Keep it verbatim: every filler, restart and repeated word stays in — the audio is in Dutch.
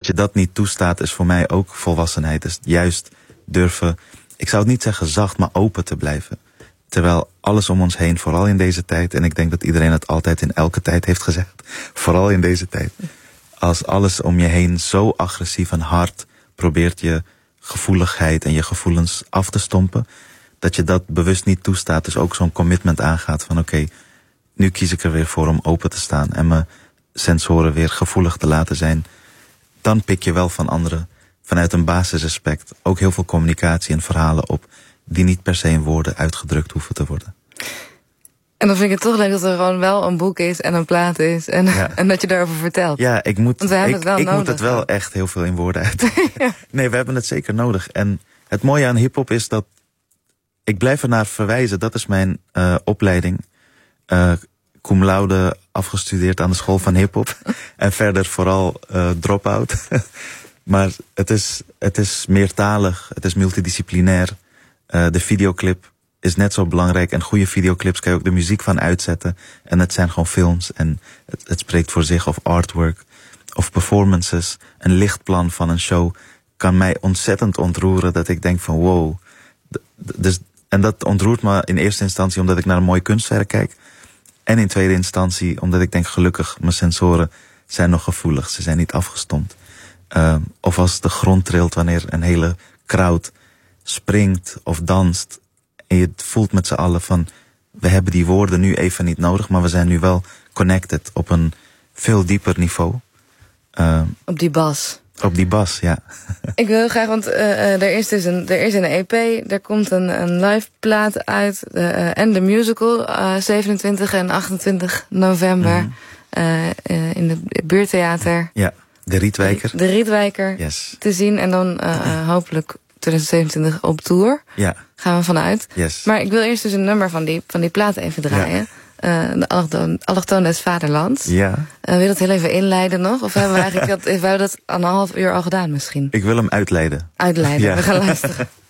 je dat niet toestaat is voor mij ook volwassenheid. Dus juist durven, ik zou het niet zeggen zacht, maar open te blijven. Terwijl alles om ons heen, vooral in deze tijd, en ik denk dat iedereen het altijd in elke tijd heeft gezegd, vooral in deze tijd, als alles om je heen zo agressief en hard probeert je gevoeligheid en je gevoelens af te stompen, dat je dat bewust niet toestaat. Dus ook zo'n commitment aangaat van oké, okay, nu kies ik er weer voor om open te staan en mijn sensoren weer gevoelig te laten zijn. Dan pik je wel van anderen vanuit een basisrespect ook heel veel communicatie en verhalen op die niet per se in woorden uitgedrukt hoeven te worden. En dan vind ik het toch leuk dat er gewoon wel een boek is en een plaat is en, ja. en dat je daarover vertelt. Ja, ik moet, Want we hebben ik, het wel ik nodig, moet het wel echt heel veel in woorden uit. Ja. Nee, we hebben het zeker nodig. En het mooie aan hiphop is dat ik blijf er naar verwijzen. Dat is mijn uh, opleiding. Uh, cum laude afgestudeerd aan de school van hiphop. En verder vooral uh, drop-out. Maar het is, het is meertalig, het is multidisciplinair. Uh, de videoclip is net zo belangrijk. En goede videoclips kan je ook de muziek van uitzetten. En het zijn gewoon films. En het, het spreekt voor zich. Of artwork. Of performances. Een lichtplan van een show kan mij ontzettend ontroeren. Dat ik denk van wow. Dus, en dat ontroert me in eerste instantie omdat ik naar een mooi kunstwerk kijk. En in tweede instantie omdat ik denk gelukkig mijn sensoren zijn nog gevoelig. Ze zijn niet afgestompt. Uh, of als de grond trilt wanneer een hele crowd springt of danst. En je voelt met z'n allen van, we hebben die woorden nu even niet nodig, maar we zijn nu wel connected op een veel dieper niveau. Uh, op die bas. Op die bas, ja. Ik wil heel graag, want uh, er is dus een, er is een E P, er komt een, een live plaat uit uh, en de musical uh, zevenentwintig en achtentwintig november mm-hmm. uh, uh, in het buurtheater. Ja, de Rietwijker. De, de Rietwijker yes. te zien en dan uh, uh, hopelijk twintig zevenentwintig op tour. Ja. Gaan we vanuit. Yes. Maar ik wil eerst dus een nummer van die, van die plaat even draaien. Ja. Uh, de allochtoon, allochtoon des vaderlands. Ja. Uh, wil je dat heel even inleiden nog? Of hebben we eigenlijk dat, hebben we dat aan een half uur al gedaan misschien? Ik wil hem uitleiden. Uitleiden, ja. We gaan luisteren.